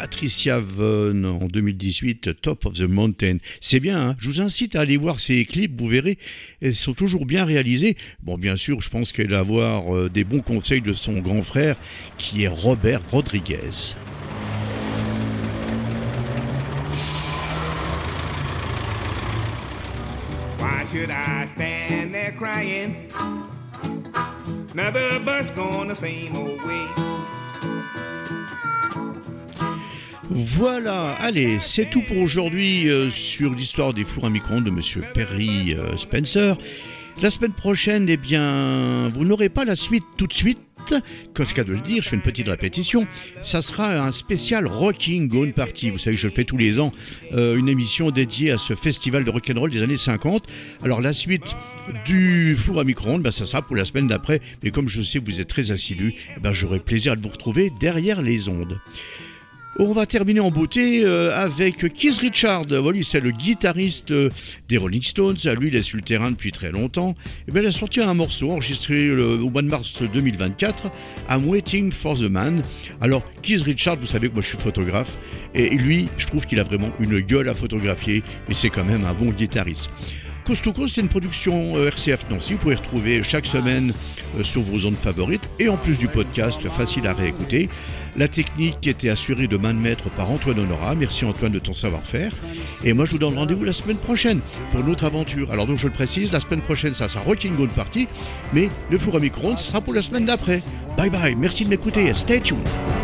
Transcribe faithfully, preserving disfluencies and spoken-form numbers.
Patricia Vaughan en deux mille dix-huit, Top of the Mountain. C'est bien, hein, je vous incite à aller voir ces clips, vous verrez, ils sont toujours bien réalisés. Bon, bien sûr, je pense qu'elle va avoir euh, des bons conseils de son grand frère, qui est Robert Rodriguez. Why should I stand there crying? Another bus going the same old way. Voilà, allez, c'est tout pour aujourd'hui euh, sur l'histoire des fours à micro-ondes de Monsieur Perry euh, Spencer. La semaine prochaine, eh bien, vous n'aurez pas la suite tout de suite. Comme c'est le cas de le dire, je fais une petite répétition. Ça sera un spécial Rocking Gone Party. Vous savez que je le fais tous les ans, euh, une émission dédiée à ce festival de rock'n'roll des années cinquante. Alors la suite du four à micro-ondes, ben, ça sera pour la semaine d'après. Mais comme je sais que vous êtes très assidus, eh ben, j'aurai plaisir de vous retrouver derrière les ondes. On va terminer en beauté euh, avec Keith Richards. Voilà, c'est le guitariste euh, des Rolling Stones. Lui, il est sur le terrain depuis très longtemps. Et bien, il a sorti un morceau enregistré le, au mois de mars deux mille vingt-quatre, I'm Waiting for the Man. Alors, Keith Richards, vous savez que moi je suis photographe. Et lui, je trouve qu'il a vraiment une gueule à photographier. Mais c'est quand même un bon guitariste. Coast to Coast, c'est une production R C F Nancy. Vous pouvez retrouver chaque semaine sur vos ondes favorites. Et en plus du podcast, facile à réécouter. La technique était assurée de main de maître par Antoine Honorat. Merci Antoine de ton savoir-faire. Et moi, je vous donne rendez-vous la semaine prochaine pour une autre aventure. Alors donc, je le précise, la semaine prochaine, ça sera Rocking Gone Party. Mais le four à micro-ondes, ce sera pour la semaine d'après. Bye bye, merci de m'écouter. Stay tuned.